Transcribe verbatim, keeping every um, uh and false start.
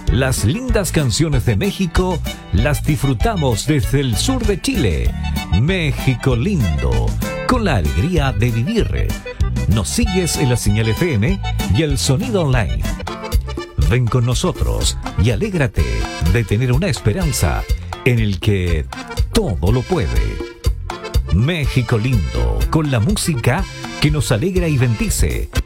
Las lindas canciones de México las disfrutamos desde el sur de Chile. México lindo, con la alegría de vivir. Nos sigues en la señal F M y el sonido online. Ven con nosotros y alégrate de tener una esperanza en el que todo lo puede. México lindo, con la música que nos alegra y bendice.